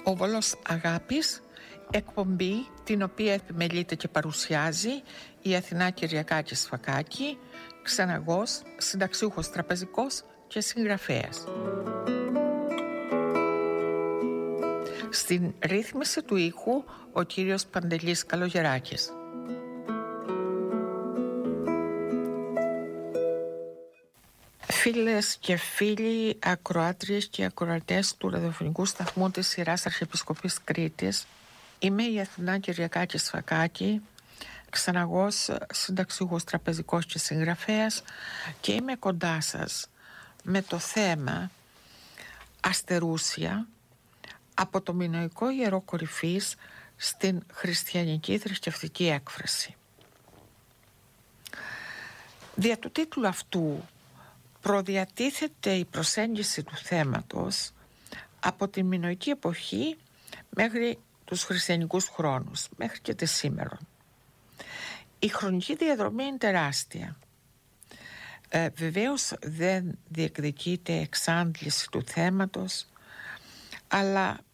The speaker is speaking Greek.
Όβολος Αγάπης, εκπομπή την οποία επιμελείται και παρουσιάζει η Αθηνά Κυριακάκη Σφακάκη, ξεναγός, συνταξιούχος τραπεζικός και συγγραφέας. Στην ρύθμιση του ήχου ο κύριος Παντελής Καλογεράκης. Φίλες και φίλοι, ακροάτριες και ακροατές του ραδιοφωνικού σταθμού της σειράς Αρχιεπισκοπής Κρήτης, είμαι η Αθηνά Κυριακάκη Σφακάκη, ξεναγός, συνταξιούχος τραπεζικός και συγγραφέας, και είμαι κοντά σας με το θέμα αστερούσια από το μινωικό ιερό κορυφής στην χριστιανική θρησκευτική έκφραση. Δια του τίτλου αυτού προδιατίθεται η προσέγγιση του θέματος από τη μινωική εποχή μέχρι τους χριστιανικούς χρόνους, μέχρι και τη σήμερα. Η χρονική διαδρομή είναι τεράστια. Βεβαίως δεν διεκδικείται εξάντληση του θέματος, αλλά